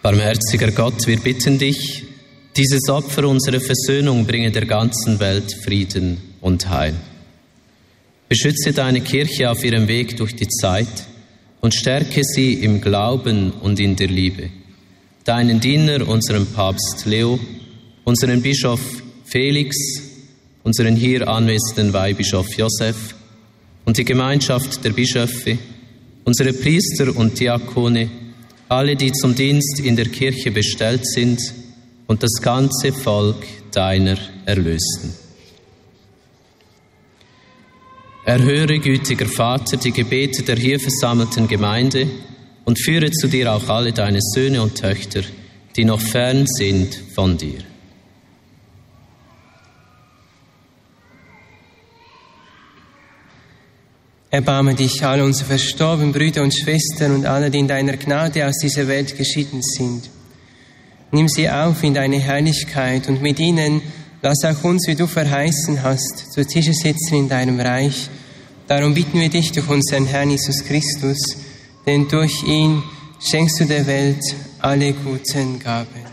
Barmherziger Gott, wir bitten dich, dieses Opfer unserer Versöhnung bringe der ganzen Welt Frieden und Heil. Beschütze deine Kirche auf ihrem Weg durch die Zeit und stärke sie im Glauben und in der Liebe. Deinen Diener, unseren Papst Leo, unseren Bischof Felix, unseren hier anwesenden Weihbischof Josef und die Gemeinschaft der Bischöfe, unsere Priester und Diakone, alle, die zum Dienst in der Kirche bestellt sind, und das ganze Volk deiner Erlösten. Erhöre, gütiger Vater, die Gebete der hier versammelten Gemeinde und führe zu dir auch alle deine Söhne und Töchter, die noch fern sind von dir. Erbarme dich, alle unsere verstorbenen Brüder und Schwestern und alle, die in deiner Gnade aus dieser Welt geschieden sind. Nimm sie auf in deine Herrlichkeit und mit ihnen lass auch uns, wie du verheißen hast, zu Tische sitzen in deinem Reich. Darum bitten wir dich durch unseren Herrn Jesus Christus, denn durch ihn schenkst du der Welt alle guten Gaben.